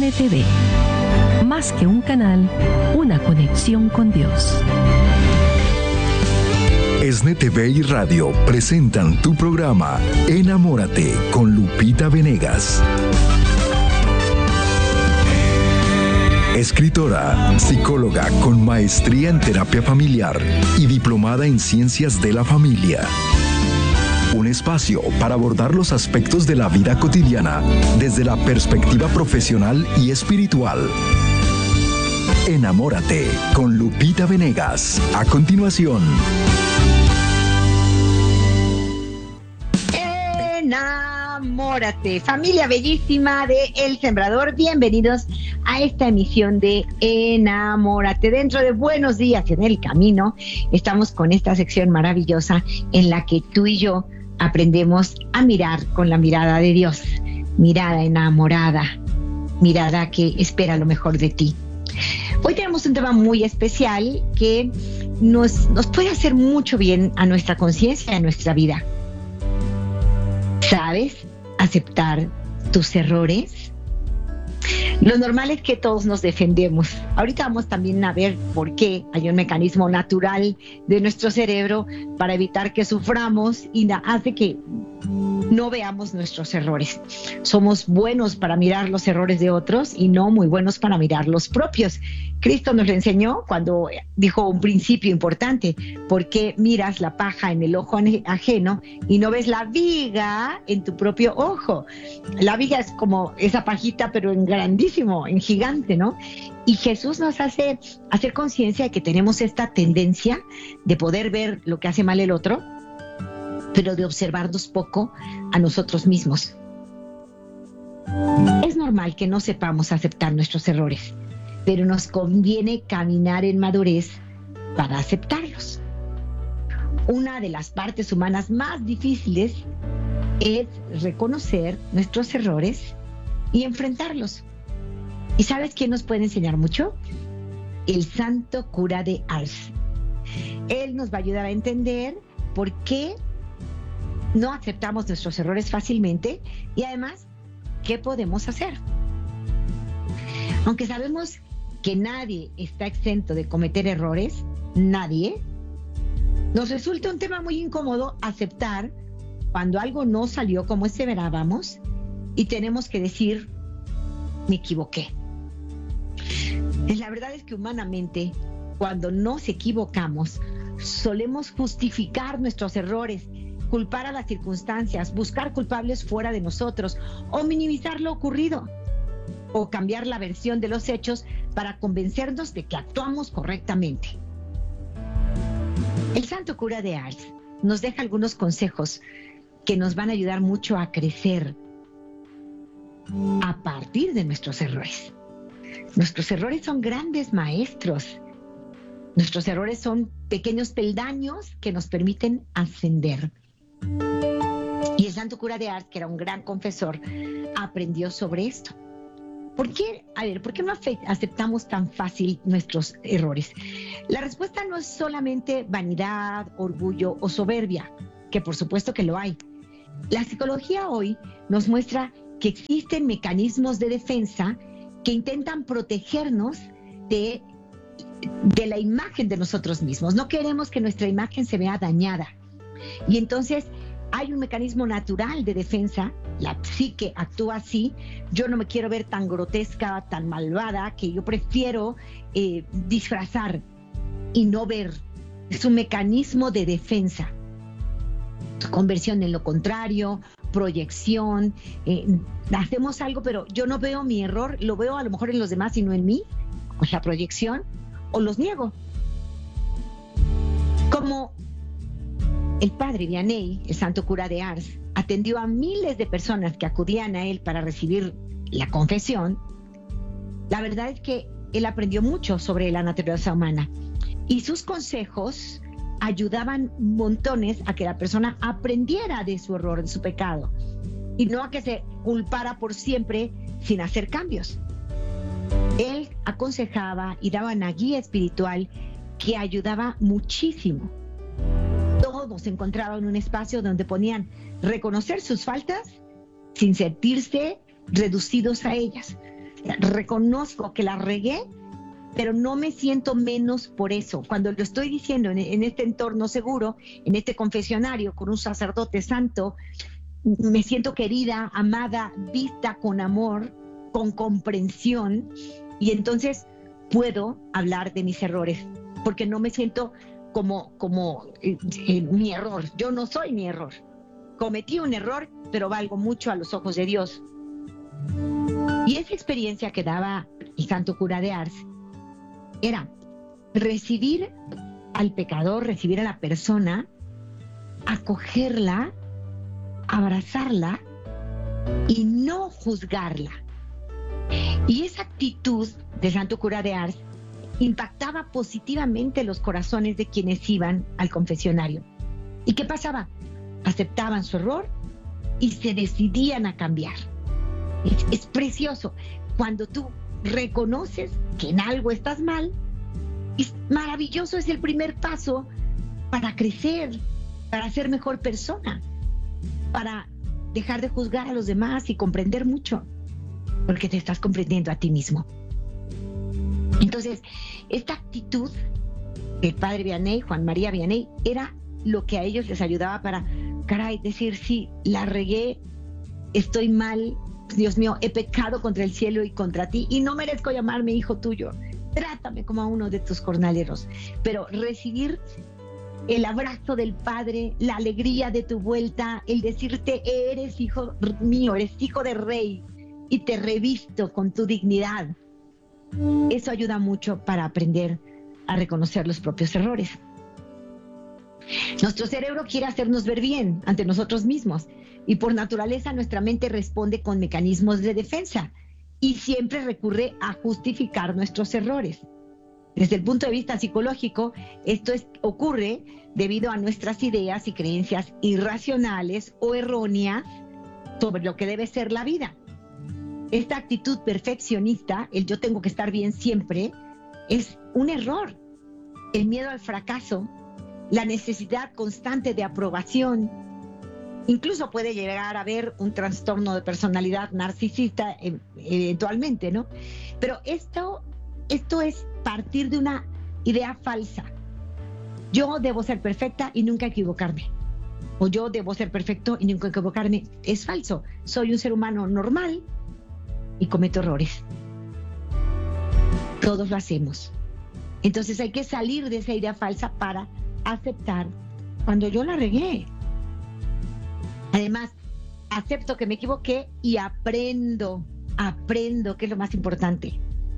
NTV. Más que un canal, una conexión con Dios. ESNE-TV y Radio presentan tu programa Enamórate con Lupita Venegas. Escritora, psicóloga con maestría en terapia familiar y diplomada en ciencias de la familia. Un espacio para abordar los aspectos de la vida cotidiana desde la perspectiva profesional y espiritual. Enamórate con Lupita Venegas. A continuación. Enamórate, familia bellísima de El Sembrador, bienvenidos a esta emisión de Enamórate. Dentro de Buenos Días en el Camino, estamos con esta sección maravillosa en la que tú y yo aprendemos a mirar con la mirada de Dios, mirada enamorada, mirada que espera lo mejor de ti. Hoy tenemos un tema muy especial que nos puede hacer mucho bien a nuestra conciencia y a nuestra vida. ¿Sabes aceptar tus errores? Lo normal es que todos nos defendemos. Ahorita vamos también a ver por qué hay un mecanismo natural de nuestro cerebro para evitar que suframos y hace que no veamos nuestros errores. Somos buenos para mirar los errores de otros y no muy buenos para mirar los propios. Cristo nos lo enseñó cuando dijo un principio importante: ¿por qué miras la paja en el ojo ajeno y no ves la viga en tu propio ojo? La viga es como esa pajita, pero en grandísimo, en gigante, ¿no? Y Jesús nos hace hacer conciencia de que tenemos esta tendencia de poder ver lo que hace mal el otro, pero de observarnos poco a nosotros mismos. Es normal que no sepamos aceptar nuestros errores, pero nos conviene caminar en madurez para aceptarlos. Una de las partes humanas más difíciles es reconocer nuestros errores y enfrentarlos. ¿Y sabes quién nos puede enseñar mucho? El santo cura de Ars. Él nos va a ayudar a entender por qué no aceptamos nuestros errores fácilmente y además, ¿qué podemos hacer? Aunque sabemos que nadie está exento de cometer errores, nadie, nos resulta un tema muy incómodo aceptar cuando algo no salió como esperábamos y tenemos que decir, me equivoqué. La verdad es que humanamente, cuando nos equivocamos, solemos justificar nuestros errores, culpar a las circunstancias, buscar culpables fuera de nosotros o minimizar lo ocurrido o cambiar la versión de los hechos para convencernos de que actuamos correctamente. El santo cura de Ars nos deja algunos consejos que nos van a ayudar mucho a crecer a partir de nuestros errores. Nuestros errores son grandes maestros. Nuestros errores son pequeños peldaños que nos permiten ascender. Y el santo cura de Ars, que era un gran confesor, aprendió sobre esto. ¿Por qué no aceptamos tan fácil nuestros errores? La respuesta no es solamente vanidad, orgullo o soberbia, que por supuesto que lo hay. La psicología hoy nos muestra que existen mecanismos de defensa que intentan protegernos de la imagen de nosotros mismos. No queremos que nuestra imagen se vea dañada. Y entonces hay un mecanismo natural de defensa, la psique actúa así. Yo no me quiero ver tan grotesca, tan malvada, que yo prefiero disfrazar y no ver. Es un mecanismo de defensa. Conversión en lo contrario, proyección. Hacemos algo, pero yo no veo mi error, lo veo a lo mejor en los demás y no en mí, o la proyección, o los niego. Como el padre Vianney, el santo cura de Ars, atendió a miles de personas que acudían a él para recibir la confesión, la verdad es que él aprendió mucho sobre la naturaleza humana y sus consejos ayudaban montones a que la persona aprendiera de su error, de su pecado, y no a que se culpara por siempre sin hacer cambios. Él aconsejaba y daba una guía espiritual que ayudaba muchísimo. Todos se encontraban en un espacio donde podían reconocer sus faltas sin sentirse reducidos a ellas. reconozco que la regué, pero no me siento menos por eso. Cuando lo estoy diciendo en este entorno seguro, en este confesionario con un sacerdote santo, me siento querida, amada, vista con amor, con comprensión, y entonces puedo hablar de mis errores, porque no me siento como mi error. Yo no soy mi error. Cometí un error, pero valgo mucho a los ojos de Dios. Y esa experiencia que daba el santo cura de Ars era recibir al pecador, recibir a la persona, acogerla, abrazarla y no juzgarla. Y esa actitud del santo cura de Ars impactaba positivamente los corazones de quienes iban al confesionario. ¿Y qué pasaba? Aceptaban su error y se decidían a cambiar. Es precioso cuando tú reconoces que en algo estás mal. Es maravilloso, es el primer paso para crecer, para ser mejor persona, para dejar de juzgar a los demás y comprender mucho, porque te estás comprendiendo a ti mismo. Entonces, esta actitud del padre Vianney, Juan María Vianney, era lo que a ellos les ayudaba para, decir, sí, la regué, estoy mal, Dios mío, he pecado contra el cielo y contra ti, y no merezco llamarme hijo tuyo. Trátame como a uno de tus jornaleros. Pero recibir el abrazo del Padre, la alegría de tu vuelta, el decirte, eres hijo mío, eres hijo de rey, y te revisto con tu dignidad. Eso ayuda mucho para aprender a reconocer los propios errores. Nuestro cerebro quiere hacernos ver bien ante nosotros mismos, y por naturaleza nuestra mente responde con mecanismos de defensa y siempre recurre a justificar nuestros errores. Desde el punto de vista psicológico, esto ocurre debido a nuestras ideas y creencias irracionales o erróneas sobre lo que debe ser la vida. Esta actitud perfeccionista, el yo tengo que estar bien siempre, es un error. El miedo al fracaso, la necesidad constante de aprobación, incluso puede llegar a haber un trastorno de personalidad narcisista eventualmente, ¿no? Pero esto es partir de una idea falsa. Yo debo ser perfecta y nunca equivocarme. O yo debo ser perfecto y nunca equivocarme. Es falso. Soy un ser humano normal y cometo errores. Todos lo hacemos. Entonces hay que salir de esa idea falsa para aceptar cuando yo la regué. Además, acepto que me equivoqué y aprendo, que es lo más importante.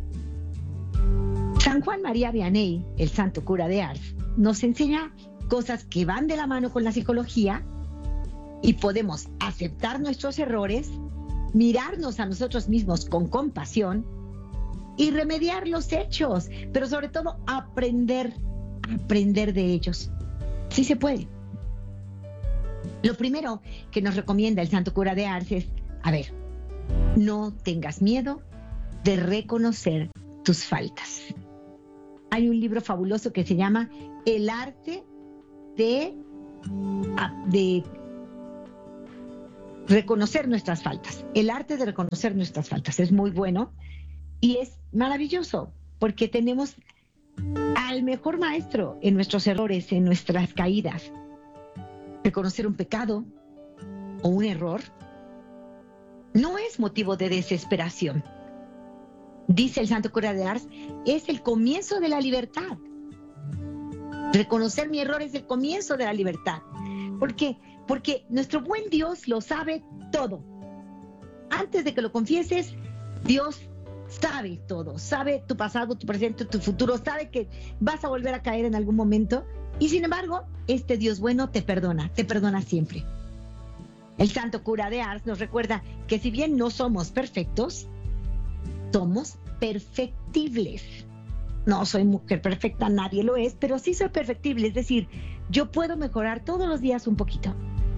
San Juan María Vianney, el santo cura de Ars, nos enseña cosas que van de la mano con la psicología y podemos aceptar nuestros errores, mirarnos a nosotros mismos con compasión y remediar los hechos, pero sobre todo aprender de ellos. Sí se puede. Lo primero que nos recomienda el santo cura de Ars es, no tengas miedo de reconocer tus faltas. Hay un libro fabuloso que se llama El arte de reconocer nuestras faltas. El arte de reconocer nuestras faltas. Es muy bueno y es maravilloso porque tenemos al mejor maestro en nuestros errores, en nuestras caídas. Reconocer un pecado o un error no es motivo de desesperación. Dice el santo cura de Ars, es el comienzo de la libertad. Reconocer mi error es el comienzo de la libertad. ¿Por qué? Porque nuestro buen Dios lo sabe todo. Antes de que lo confieses, Dios sabe todo. Sabe tu pasado, tu presente, tu futuro. Sabe que vas a volver a caer en algún momento. Y sin embargo, este Dios bueno te perdona siempre. El santo cura de Ars nos recuerda que si bien no somos perfectos, somos perfectibles. No soy mujer perfecta, nadie lo es, pero sí soy perfectible, es decir, yo puedo mejorar todos los días un poquito.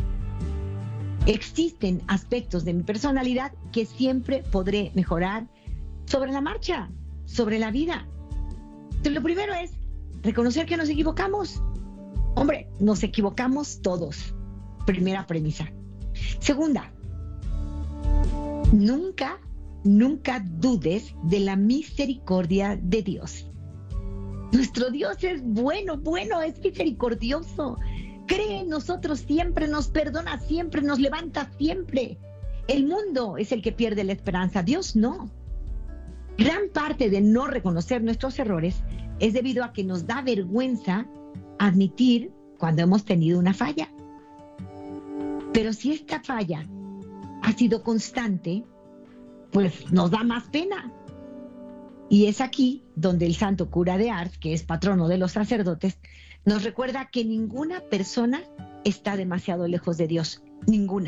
Existen aspectos de mi personalidad que siempre podré mejorar sobre la marcha, sobre la vida. Entonces, lo primero es reconocer que nos equivocamos. Hombre, nos equivocamos todos. Primera premisa. Segunda, nunca nunca dudes de la misericordia de Dios. Nuestro Dios es bueno, es misericordioso. Cree en nosotros siempre, nos perdona siempre, nos levanta siempre. El mundo es el que pierde la esperanza, Dios no. Gran parte de no reconocer nuestros errores es debido a que nos da vergüenza admitir cuando hemos tenido una falla. Pero si esta falla ha sido constante, pues nos da más pena. Y es aquí donde el santo cura de Ars, que es patrono de los sacerdotes, nos recuerda que ninguna persona está demasiado lejos de Dios. Ninguna.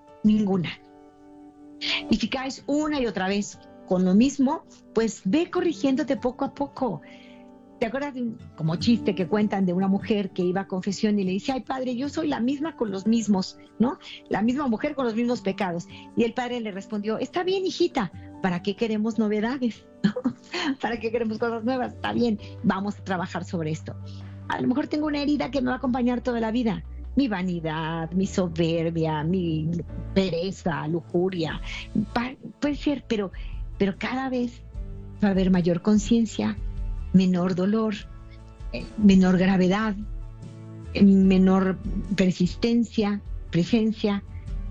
Y si caes una y otra vez con lo mismo, pues ve corrigiéndote poco a poco. ¿Te acuerdas como chiste que cuentan de una mujer que iba a confesión y le dice, ay padre, yo soy la misma con los mismos, ¿no? La misma mujer con los mismos pecados. Y el padre le respondió, está bien, hijita, ¿para qué queremos novedades? ¿Para qué queremos cosas nuevas? Está bien, vamos a trabajar sobre esto. A lo mejor tengo una herida que me va a acompañar toda la vida. Mi vanidad, mi soberbia, mi pereza, lujuria. Puede ser, pero cada vez va a haber mayor conciencia, menor dolor, menor gravedad, menor persistencia, presencia.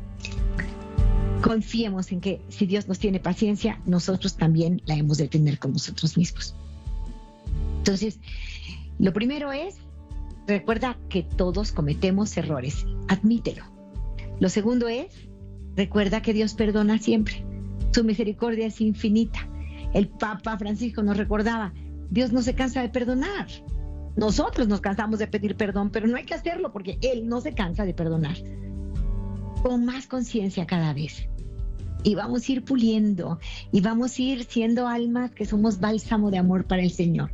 Confiemos en que si Dios nos tiene paciencia, nosotros también la hemos de tener con nosotros mismos. Entonces, lo primero es, recuerda que todos cometemos errores, admítelo. Lo segundo es, recuerda que Dios perdona siempre, su misericordia es infinita. El Papa Francisco nos recordaba, Dios no se cansa de perdonar. Nosotros nos cansamos de pedir perdón, pero no hay que hacerlo porque Él no se cansa de perdonar. Con más conciencia cada vez. Y vamos a ir puliendo, y vamos a ir siendo almas que somos bálsamo de amor para el Señor.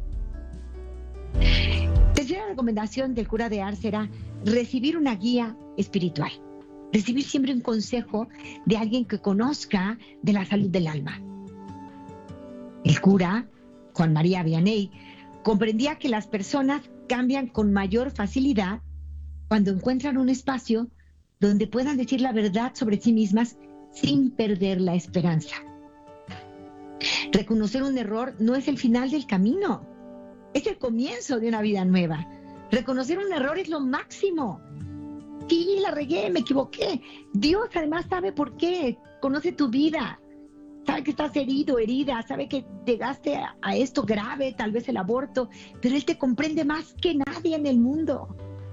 Tercera recomendación del cura de Ars era recibir una guía espiritual. Recibir siempre un consejo de alguien que conozca de la salud del alma. El cura, Juan María Vianney, comprendía que las personas cambian con mayor facilidad cuando encuentran un espacio donde puedan decir la verdad sobre sí mismas sin perder la esperanza. Reconocer un error no es el final del camino, es el comienzo de una vida nueva. Reconocer un error es lo máximo. Sí, la regué, me equivoqué. Dios además sabe por qué, conoce tu vida, sabe que estás herido, herida, sabe que llegaste a esto grave, tal vez el aborto, pero Él te comprende más que nadie en el mundo.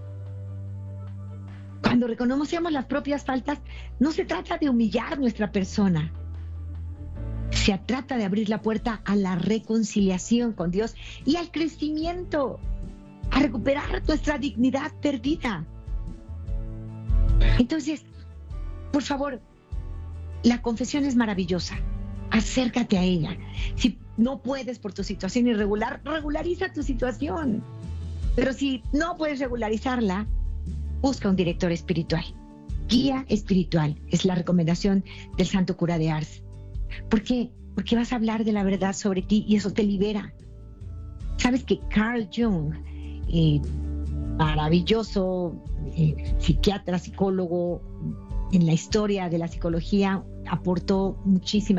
Cuando reconocemos las propias faltas, no se trata de humillar nuestra persona. Se trata de abrir la puerta a la reconciliación con Dios y al crecimiento, a recuperar nuestra dignidad perdida. Entonces, por favor, la confesión es maravillosa. Acércate a ella. Si no puedes por tu situación irregular, regulariza tu situación. Pero si no puedes regularizarla, busca un director espiritual. Guía espiritual es la recomendación del santo cura de Ars. ¿Por qué? Porque vas a hablar de la verdad sobre ti y eso te libera. Sabes que Carl Jung, maravilloso psiquiatra, psicólogo en la historia de la psicología, aportó muchísimas